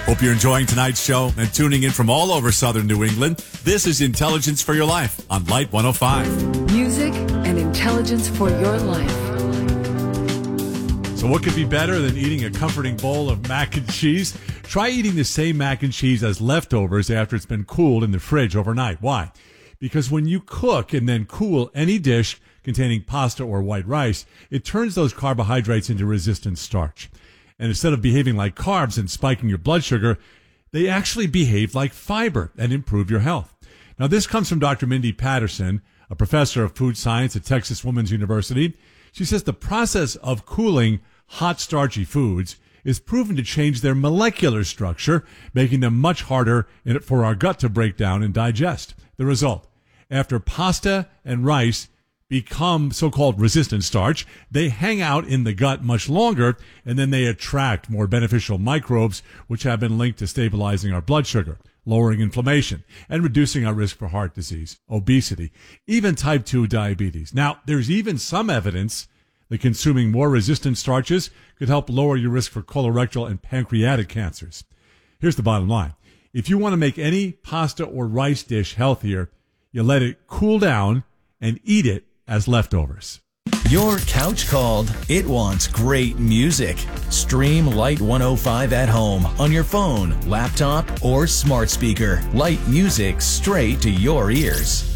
Hope you're enjoying tonight's show and tuning in from all over southern New England. This is Intelligence for Your Life on Light 105. Music and intelligence for your life. So what could be better than eating a comforting bowl of mac and cheese? Try eating the same mac and cheese as leftovers after it's been cooled in the fridge overnight. Why? Because when you cook and then cool any dish containing pasta or white rice, it turns those carbohydrates into resistant starch. And instead of behaving like carbs and spiking your blood sugar, they actually behave like fiber and improve your health. Now, this comes from Dr. Mindy Patterson, a professor of food science at Texas Women's University. She says the process of cooling hot starchy foods is proven to change their molecular structure, making them much harder for our gut to break down and digest. The result, after pasta and rice become so-called resistant starch, they hang out in the gut much longer, and then they attract more beneficial microbes, which have been linked to stabilizing our blood sugar, lowering inflammation, and reducing our risk for heart disease, obesity, even type 2 diabetes. Now, there's even some evidence that consuming more resistant starches could help lower your risk for colorectal and pancreatic cancers. Here's the bottom line. If you want to make any pasta or rice dish healthier, you let it cool down and eat it as leftovers. Your couch called. It wants great music. Stream Light 105 at home on your phone, laptop, or smart speaker. Light music straight to your ears.